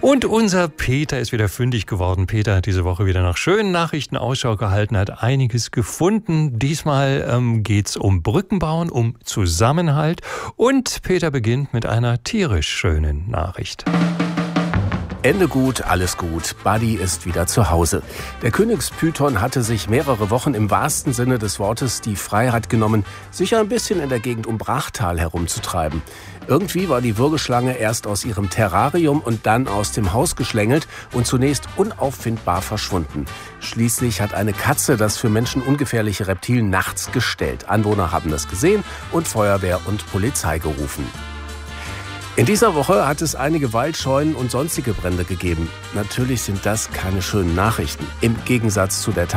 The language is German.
Und unser Peter ist wieder fündig geworden. Peter hat diese Woche wieder nach schönen Nachrichten Ausschau gehalten, hat einiges gefunden. Diesmal geht's um Brückenbauen, um Zusammenhalt. Und Peter beginnt mit einer tierisch schönen Nachricht. Ende gut, alles gut. Buddy ist wieder zu Hause. Der Königspython hatte sich mehrere Wochen im wahrsten Sinne des Wortes die Freiheit genommen, sich ein bisschen in der Gegend um Brachtal herumzutreiben. Irgendwie war die Würgeschlange erst aus ihrem Terrarium und dann aus dem Haus geschlängelt und zunächst unauffindbar verschwunden. Schließlich hat eine Katze das für Menschen ungefährliche Reptil nachts gestellt. Anwohner haben das gesehen und Feuerwehr und Polizei gerufen. In dieser Woche hat es einige Waldscheunen und sonstige Brände gegeben. Natürlich sind das keine schönen Nachrichten. Im Gegensatz zu der